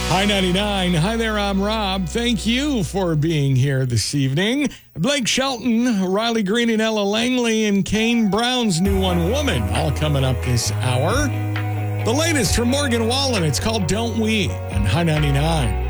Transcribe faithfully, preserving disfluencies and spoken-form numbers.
Hi ninety-nine. Hi there, I'm Rob. Thank you for being here this evening. Blake Shelton, Riley Green, and Ella Langley, and Kane Brown's new one, Woman, all coming up this hour. The latest from Morgan Wallen, it's called Don't We on Hi ninety-nine.